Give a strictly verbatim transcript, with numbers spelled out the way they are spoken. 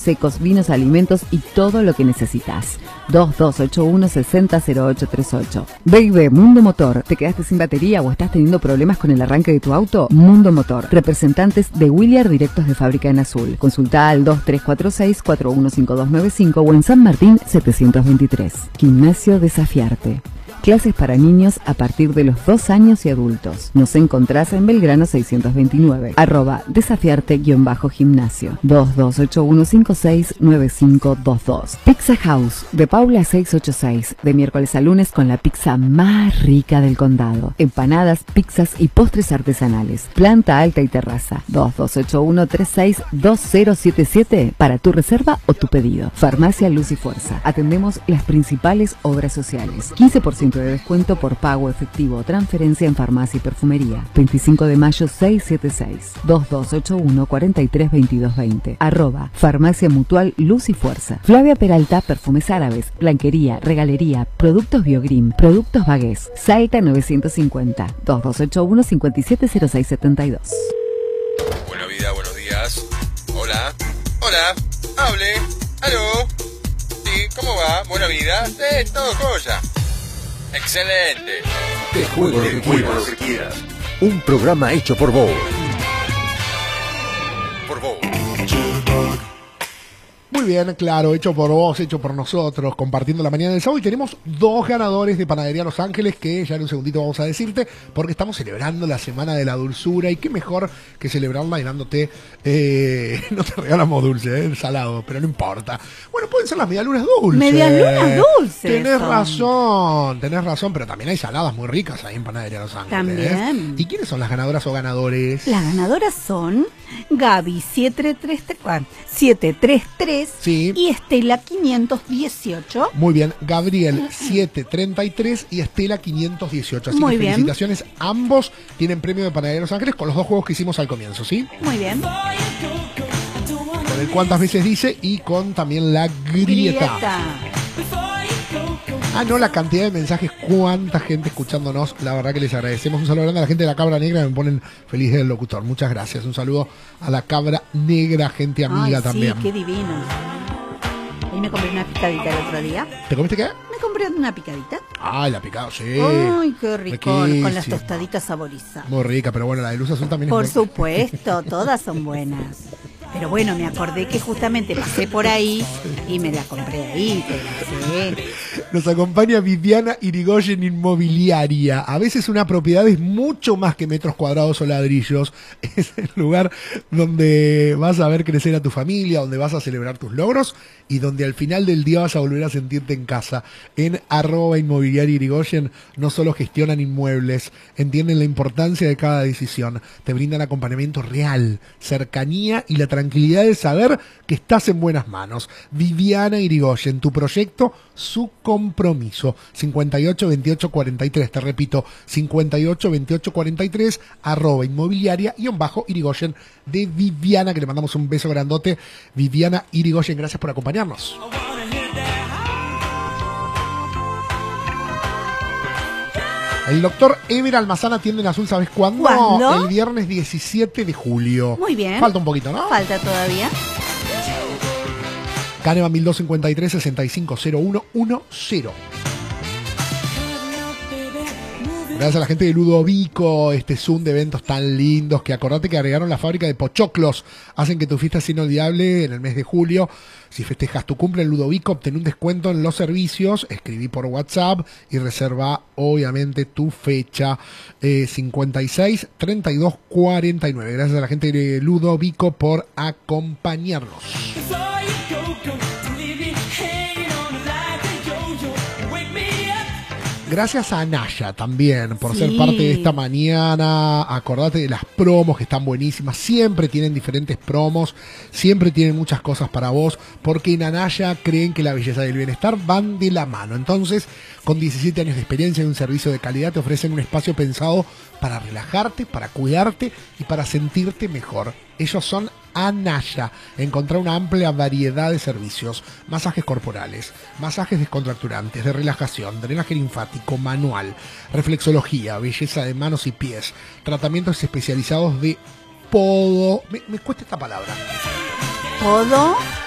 secos, vinos, alimentos y todo lo que necesitas. dos dos ocho uno, seis cero, cero ocho tres ocho. B y B Mundo Motor. ¿Te quedaste sin batería o estás teniendo problemas con el arranque de tu auto? Mundo Motor. Representantes de Williar directos de fábrica en Azul. Consulta al dos tres cuatro seis, cuatro uno cinco dos nueve cinco o en San Martín setecientos veintitrés. Gimnasio Desafiarte. Clases para niños a partir de los dos años y adultos. Nos encontrás en Belgrano seiscientos veintinueve. Arroba desafiarte-gimnasio. dos dos ocho uno cinco seis nueve cinco dos dos. Pizza House de Paula seiscientos ochenta y seis. De miércoles a lunes con la pizza más rica del condado. Empanadas, pizzas y postres artesanales. Planta alta y terraza. dos dos ocho uno tres seis dos cero siete siete para tu reserva o tu pedido. Farmacia Luz y Fuerza. Atendemos las principales obras sociales. quince por ciento de descuento por pago efectivo o transferencia en farmacia y perfumería. veinticinco de mayo seiscientos setenta y seis. dos dos ocho uno cuatro tres dos dos dos cero. Arroba Farmacia Mutual Luz y Fuerza. Flavia Peralta, perfumes árabes, blanquería, regalería, productos Biogrim, productos Bagués. Salta novecientos cincuenta. dos dos ocho uno cinco siete cero seis siete dos. Buena vida, buenos días. Hola. Hola. Hable. Aló. Sí, ¿cómo va? Buena vida. Eh, todo joya. Excelente. Te juego lo que quieras. Lo que quieras. Un programa hecho por vos. Por vos. Muy bien, claro, hecho por vos, hecho por nosotros, compartiendo la mañana del sábado. Y tenemos dos ganadores de Panadería Los Ángeles que ya en un segundito vamos a decirte, porque estamos celebrando la Semana de la Dulzura. Y qué mejor que celebrarla y dándote, eh, no te regalamos dulce, eh, salado, pero no importa. Bueno, pueden ser las medialunas dulces. Medialunas dulces. Tenés son. razón, tenés razón, pero también hay saladas muy ricas ahí en Panadería Los Ángeles. También. ¿Y quiénes son las ganadoras o ganadores? Las ganadoras son Gaby siete tres tres Sí. y Estela quinientos dieciocho. Muy bien, Gabriel siete treinta y tres y Estela quinientos dieciocho. Así Muy que bien. felicitaciones, ambos tienen premio de Panadería Los Ángeles con los dos juegos que hicimos al comienzo, ¿sí? Muy bien. Con el cuántas veces dice y con también la grieta. Grieta. Ah, no, la cantidad de mensajes, cuánta gente escuchándonos, la verdad que les agradecemos. Un saludo grande a la gente de la Cabra Negra, me ponen feliz del locutor, muchas gracias. Un saludo a la Cabra Negra, gente amiga. Ay, también. Sí, qué divino. Ahí me compré una picadita el otro día. ¿Te comiste qué? Me compré una picadita. Ay, la picada, sí. Ay, qué rico, Riquísimo. con las tostaditas saborizadas. Muy rica, pero bueno, la de Luz Azul también Por es muy... supuesto, todas son buenas. Pero bueno, me acordé que justamente pasé por ahí y me la compré ahí. Pero sí. Nos acompaña Viviana Irigoyen Inmobiliaria. A veces una propiedad es mucho más que metros cuadrados o ladrillos. Es el lugar donde vas a ver crecer a tu familia, donde vas a celebrar tus logros y donde al final del día vas a volver a sentirte en casa. En arroba inmobiliaria Irigoyen no solo gestionan inmuebles, entienden la importancia de cada decisión, te brindan acompañamiento real, cercanía y la tranquilidad de saber que estás en buenas manos. Viviana Irigoyen, tu proyecto, su compromiso. cincuenta y ocho veintiocho cuarenta y tres, te repito, cincuenta y ocho veintiocho cuarenta y tres, arroba inmobiliaria y un bajo Irigoyen de Viviana, que le mandamos un beso grandote. Viviana Irigoyen, gracias por acompañarnos. El doctor Ever Almazán atiende en Azul, ¿sabes cuándo? ¿Cuándo? El viernes diecisiete de julio. Muy bien. Falta un poquito, ¿no? Falta todavía. Caneva mil doscientos cincuenta y tres, sesenta y cinco cero uno diez. Gracias a la gente de Ludovico, este Zoom de eventos tan lindos, que acordate que agregaron la fábrica de pochoclos, hacen que tu fiesta sea inolvidable en el mes de julio. Si festejas tu cumple en Ludovico, obtén un descuento en los servicios, escribí por WhatsApp y reserva obviamente tu fecha. eh, cincuenta y seis, treinta y dos, cuarenta y nueve. Gracias a la gente de Ludovico por acompañarnos. Gracias a Anaya también por Sí. ser parte de esta mañana. Acordate de las promos que están buenísimas. Siempre tienen diferentes promos. Siempre tienen muchas cosas para vos. Porque en Anaya creen que la belleza y el bienestar van de la mano. Entonces, con diecisiete años de experiencia y un servicio de calidad, te ofrecen un espacio pensado para relajarte, para cuidarte y para sentirte mejor. Ellos son Anaya. Encontrar una amplia variedad de servicios. Masajes corporales, masajes descontracturantes, de relajación, drenaje linfático, manual, reflexología, belleza de manos y pies, tratamientos especializados de podo... Me, me cuesta esta palabra. Podo.